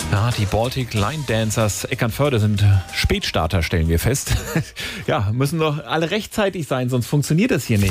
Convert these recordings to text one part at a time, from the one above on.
Ja, die Baltic Line Dancers Eckernförde sind Spätstarter, stellen wir fest. Ja, müssen doch alle rechtzeitig sein, sonst funktioniert das hier nicht.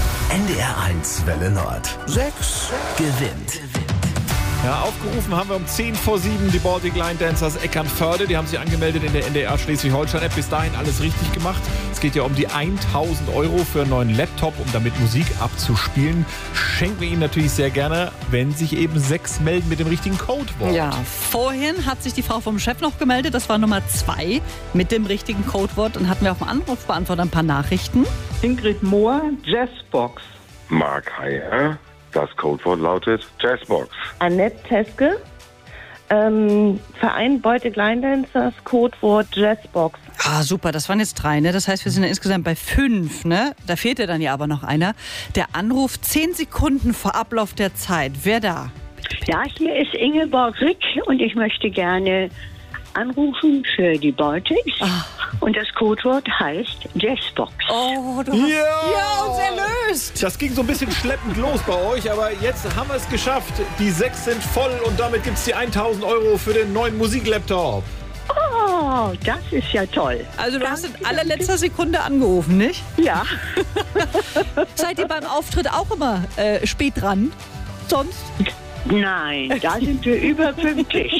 NDR1 Welle Nord. 6 gewinnt. Ja, aufgerufen haben wir um 10:07 die Baltic Line Dancers Eckernförde. Die haben sich angemeldet in der NDR Schleswig-Holstein-App. Bis dahin alles richtig gemacht. Es geht ja um die 1.000 € für einen neuen Laptop, um damit Musik abzuspielen. Schenken wir Ihnen natürlich sehr gerne, wenn sich eben 6 melden mit dem richtigen Codewort. Ja, vorhin hat sich die Frau vom Chef noch gemeldet. Das war Nummer 2 mit dem richtigen Codewort. Und hatten wir auf dem Anrufbeantworter ein paar Nachrichten. Ingrid Mohr, Jazzbox. Mark Heyer, das Codewort lautet Jazzbox. Annette Teske, Verein Baltic Line Dancers, Codewort Jazzbox. Ah, super, das waren jetzt 3, ne? Das heißt, wir sind ja insgesamt bei 5, ne? Da fehlt ja dann ja aber noch einer. Der Anruf 10 Sekunden vor Ablauf der Zeit. Wer da? Ja, hier ist Ingeborg Rick und ich möchte gerne anrufen für die Baltics. Und das Codewort heißt Jazzbox. Oh, du hast uns erlöst. Das ging so ein bisschen schleppend los bei euch, aber jetzt haben wir es geschafft. Die 6 sind voll und damit gibt es die 1.000 € für den neuen Musiklaptop. Oh, das ist ja toll. Also du hast in allerletzter Sekunde angerufen, nicht? Ja. Seid ihr beim Auftritt auch immer spät dran? Sonst? Nein, da sind wir überpünktlich.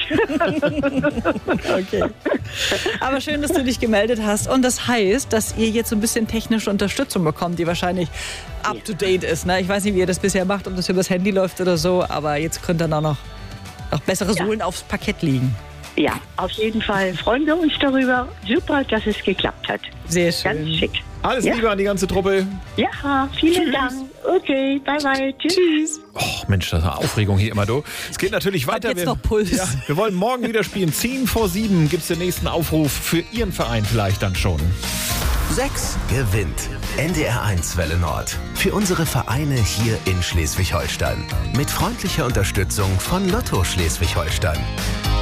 Okay. Aber schön, dass du dich gemeldet hast. Und das heißt, dass ihr jetzt so ein bisschen technische Unterstützung bekommt, die wahrscheinlich up to date ist. Ne? Ich weiß nicht, wie ihr das bisher macht, ob das übers Handy läuft oder so, aber jetzt könnt ihr noch bessere Sohlen aufs Parkett legen. Ja, auf jeden Fall freuen wir uns darüber. Super, dass es geklappt hat. Sehr schön. Ganz schick. Alles Liebe an die ganze Truppe. Ja, vielen Tschüss. Dank. Okay, bye bye. Tschüss. Oh Mensch, das ist eine Aufregung hier immer, du. Es geht natürlich weiter. Jetzt noch Puls. Ja, wir wollen morgen wieder spielen. 10:07 gibt es den nächsten Aufruf für Ihren Verein vielleicht dann schon. 6 gewinnt. NDR1 Welle Nord. Für unsere Vereine hier in Schleswig-Holstein. Mit freundlicher Unterstützung von Lotto Schleswig-Holstein.